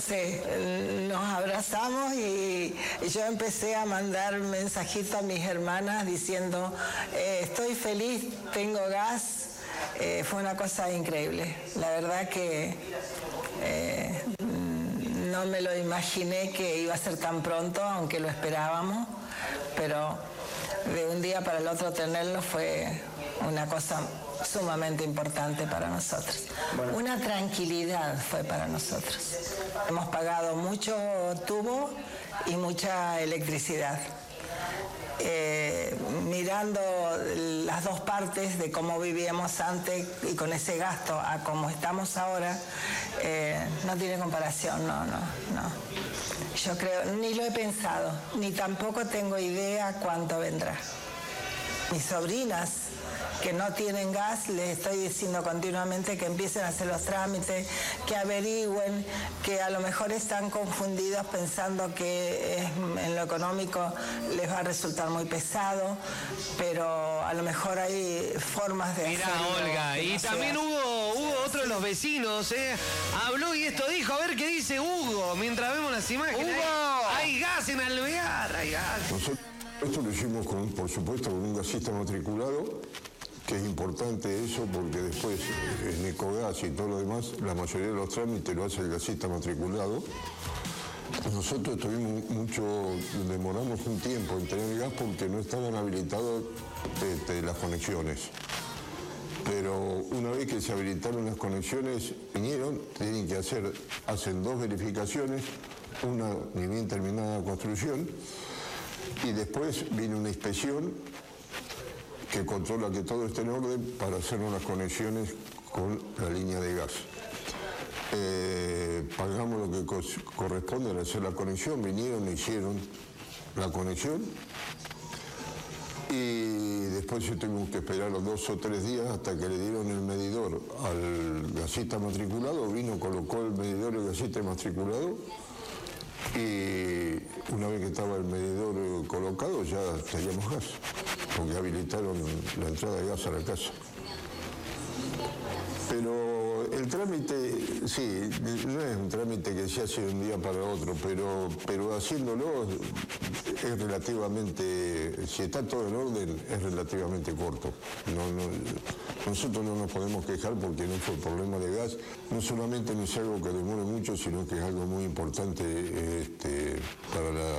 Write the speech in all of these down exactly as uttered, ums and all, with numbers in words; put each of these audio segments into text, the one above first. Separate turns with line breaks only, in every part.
sé, nos abrazamos y, y yo empecé a mandar mensajitos a mis hermanas diciendo, eh, estoy feliz, tengo gas. Eh, fue una cosa increíble. La verdad que eh, no me lo imaginé que iba a ser tan pronto, aunque lo esperábamos, pero de un día para el otro tenerlo fue una cosa sumamente importante para nosotros. Bueno. Una tranquilidad fue para nosotros. Hemos pagado mucho tubo y mucha electricidad. Eh, mirando las dos partes de cómo vivíamos antes y con ese gasto a cómo estamos ahora, eh, no tiene comparación, no, no, no. Yo creo, ni lo he pensado, ni tampoco tengo idea cuánto vendrá. Mis sobrinas que no tienen gas, les estoy diciendo continuamente que empiecen a hacer los trámites, que averigüen, que a lo mejor están confundidos pensando que es, en lo económico les va a resultar muy pesado, pero a lo mejor hay formas de
Mirá,
hacerlo.
Mirá, Olga, y no también Hugo, Hugo, otro de los vecinos, ¿eh? Habló y esto dijo, a ver qué dice Hugo, mientras vemos las imágenes. ¡Hugo! Hay, hay gas en Alvear, hay gas.
Nosotros esto lo hicimos, con, por supuesto, con un gasista matriculado, que es importante eso porque después en Ecogas y todo lo demás, la mayoría de los trámites lo hace el gasista matriculado. Nosotros tuvimos mucho, demoramos un tiempo en tener gas porque no estaban habilitadas este, las conexiones. Pero una vez que se habilitaron las conexiones, vinieron, tienen que hacer, hacen dos verificaciones, una ni bien terminada la construcción, y después viene una inspección que controla que todo esté en orden para hacer unas conexiones con la línea de gas. Eh, pagamos lo que co corresponde al hacer la conexión, vinieron e hicieron la conexión y después tuvimos que esperar los dos o tres días hasta que le dieron el medidor al gasista matriculado, vino, colocó el medidor al gasista matriculado y una vez que estaba el medidor colocado ya teníamos gas, porque habilitaron la entrada de gas a la casa. Pero el trámite, sí, no es un trámite que se hace de un día para otro, pero, pero haciéndolo es relativamente, si está todo en orden, es relativamente corto. No, no, nosotros no nos podemos quejar porque no fue problema de gas. No solamente no es algo que demore mucho, sino que es algo muy importante este, para la,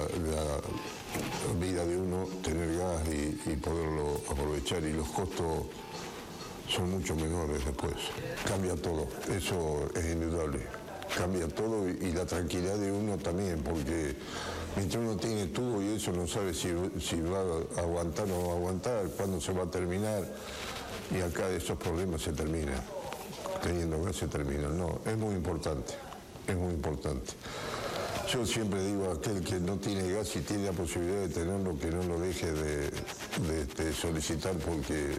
la vida de uno, tener gas y, y poderlo aprovechar. Y los costos son mucho menores después. Cambia todo, eso es indudable. Cambia todo y, y la tranquilidad de uno también, porque mientras uno tiene tubo y eso no sabe si, si va a aguantar o no va a aguantar, cuándo se va a terminar. Y acá esos problemas se terminan. Teniendo gas se terminan. No, es muy importante, es muy importante. Yo siempre digo a aquel que no tiene gas y tiene la posibilidad de tenerlo, que no lo deje de, de, de solicitar porque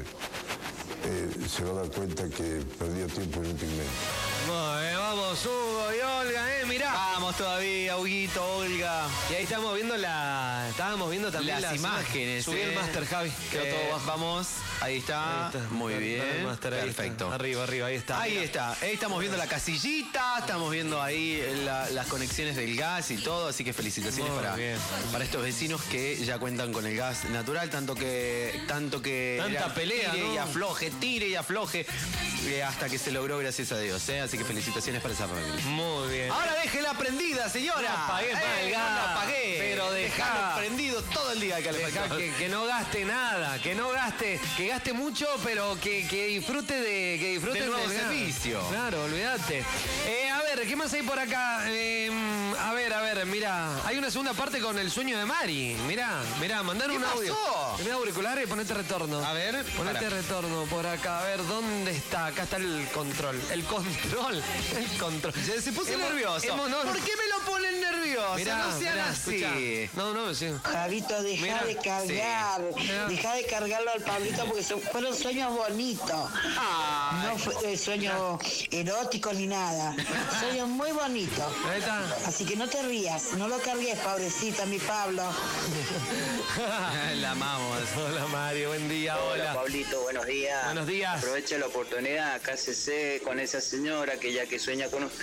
eh, se va a dar cuenta que perdió tiempo inútilmente.
Bueno, vamos Hugo y Olga, eh, mirá.
Vamos todavía, Huguito, Olga.
Y ahí estamos viendo la. Estábamos viendo también
las, las imágenes.
Subí
eh.
el máster, Javi. Quedó
Eh,
todo bajo.
Vamos, ahí está.
Ahí está.
Muy
Dale,
bien.
dale el máster, ahí
Perfecto.
está. Arriba, arriba, ahí está.
Ahí
Mira.
está. Ahí estamos viendo la casillita, estamos viendo ahí la, las conexiones del gas y todo, así que felicitaciones
Muy
para,
bien.
para estos vecinos que ya cuentan con el gas natural, tanto que tanto que
Tanta
era,
pelea,
tire
¿no?
y afloje, tire y afloje, eh, hasta que se logró, gracias a Dios. Eh. Así que felicitaciones para esa familia.
Muy bien.
Ahora déjela prendida, señora.
No apagué,
eh,
gas.
no la apagué.
Pero dejá.
Dejalo prendido todo el día,
Dejá
calefactor.
que, que no gaste nada, que no gaste, que gaste mucho, pero que, que disfrute de que disfrute
Del nuevo
gas.
servicio.
Claro, olvídate. Eh, a ver, ¿qué más hay por acá? Eh, a ver, a ver, mira, hay una segunda parte con el sueño de Mari. Mirá, mirá, mandar
¿Qué
un audio.
pasó?
Mirá auricular y ponete retorno.
A ver,
ponete
para.
retorno por acá. A ver, ¿dónde está? Acá está el control. El control. El control.
Se, se puso
Hemos-
nervioso.
hemos- no-
¿Por qué me lo ponen nervioso?
Mirá,
no sean
mirá,
así.
escuchá. No, no, sí.
Javito, deja
Mira,
de cargar,
sí. Mira.
deja de cargarlo al Pablito porque son- fueron sueños bonitos.
Ay.
No fue eh, sueños eróticos ni nada. Sueños muy bonitos.
Ahí está.
Así que no te rías, no lo cargues, pobrecita, mi Pablo.
La amamos.
Hola Mario, buen día,
Hola,
hola.
Pablito, buenos días.
Buenos días.
Aproveche la oportunidad, cásese con esa señora que ya que sueña con usted.